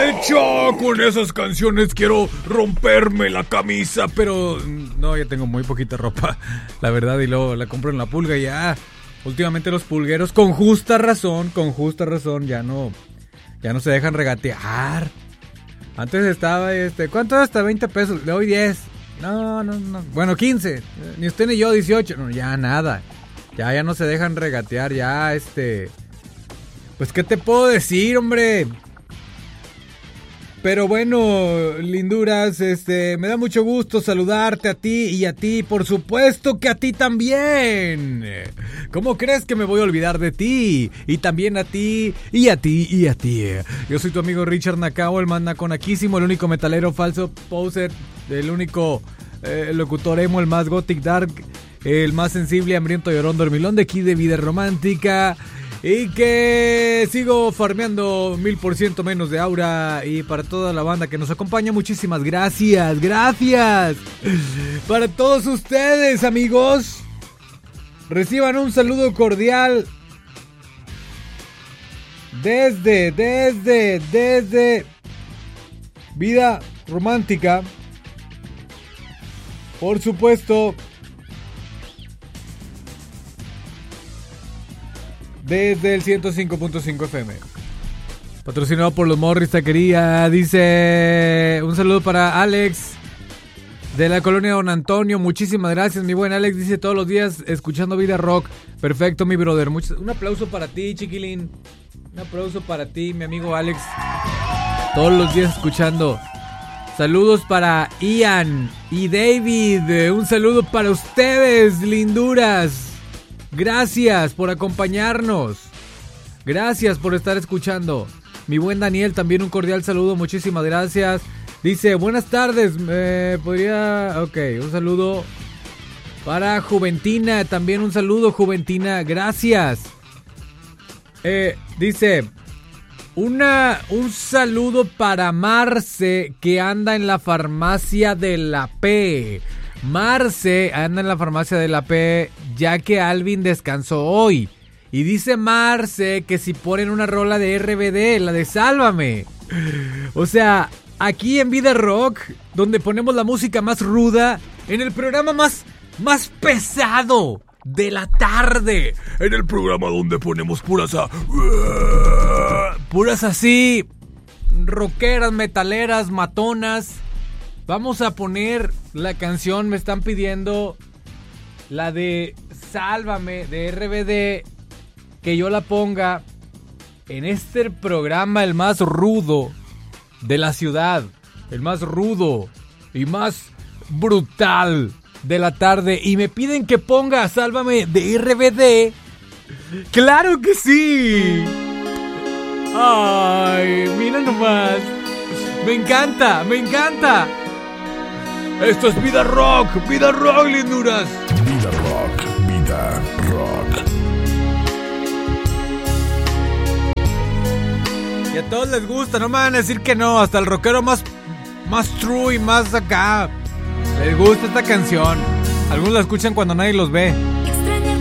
De hecho, con esas canciones quiero romperme la camisa, pero no, ya tengo muy poquita ropa, la verdad, y luego la compro en la Pulga y ya. Últimamente los pulgueros, con justa razón, ya no se dejan regatear. Antes estaba, ¿cuánto? Hasta 20 pesos, le doy 10. No. Bueno, 15. Ni usted ni yo, 18. No, ya nada. Ya no se dejan regatear, ya, Pues, ¿qué te puedo decir, hombre? Pero bueno, linduras, me da mucho gusto saludarte a ti y a ti, por supuesto que a ti también. ¿Cómo crees que me voy a olvidar de ti? Y también a ti, y a ti, y a ti. Yo soy tu amigo Richard Nakao, el más naconaquísimo, el único metalero falso poser, el único locutor emo, el más gothic dark, el más sensible, hambriento, llorón, dormilón de aquí de Vida Romántica. Y que sigo farmeando 1000% menos de aura. Y para toda la banda que nos acompaña, muchísimas gracias. Para todos ustedes, amigos, reciban un saludo cordial desde Vida Romántica, por supuesto. Desde el 105.5 FM. Patrocinado por los Morris Taquería. Dice, un saludo para Alex de la colonia Don Antonio. Muchísimas gracias, mi buen Alex. Dice, todos los días escuchando Vida Rock. Perfecto, mi brother. Un aplauso para ti, chiquilín. Un aplauso para ti, mi amigo Alex. Todos los días escuchando. Saludos para Ian y David. Un saludo para ustedes, linduras. Gracias por acompañarnos. Gracias por estar escuchando. Mi buen Daniel, también un cordial saludo. Muchísimas gracias. Dice, buenas tardes. Un saludo para Juventina. También un saludo, Juventina. Gracias. Dice, un saludo para Marce, que anda en la farmacia de la P. Marce anda en la farmacia de la P, ya que Alvin descansó hoy. Y dice Marce que si ponen una rola de RBD, la de Sálvame. O sea, aquí en Vida Rock, donde ponemos la música más ruda, en el programa más pesado de la tarde, en el programa donde ponemos puras así, rockeras, metaleras, matonas. Vamos a poner la canción, me están pidiendo la de Sálvame de RBD, que yo la ponga en este programa, el más rudo de la ciudad, el más rudo y más brutal de la tarde, y me piden que ponga Sálvame de RBD. ¡Claro que sí! ¡Ay, mira nomás! ¡Me encanta! Esto es Vida Rock, linduras. Vida Rock. Y a todos les gusta, no me van a decir que no. Hasta el rockero más true y más acá les gusta esta canción. Algunos la escuchan cuando nadie los ve.